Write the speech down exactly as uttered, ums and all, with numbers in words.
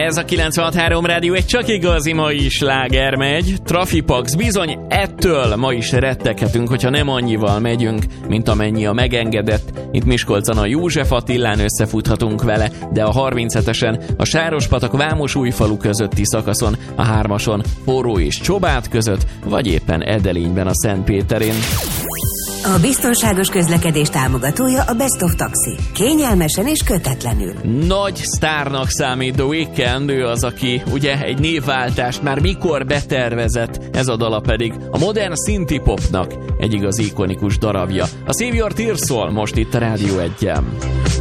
Ez a kilencvenhat három rádió egy csak igazi mai sláger megy. Trafipax, bizony ettől ma is retteghetünk, hogyha nem annyival megyünk, mint amennyi a megengedett. Itt Miskolcon a József Attilán összefuthatunk vele, de a harminchetesen a Sárospatak Vámosújfalu közötti szakaszon, a hármason Forró és Csobát között, vagy éppen Edelényben a Szentpéterén. A biztonságos közlekedés támogatója a Best of Taxi. Kényelmesen és kötetlenül. Nagy sztárnak számít The Weeknd, ő az, aki ugye egy névváltást már mikor betervezett, ez a dala pedig a modern synthie-popnak egy igazi ikonikus darabja. A Save Your Tears szól most itt a Rádió egyen.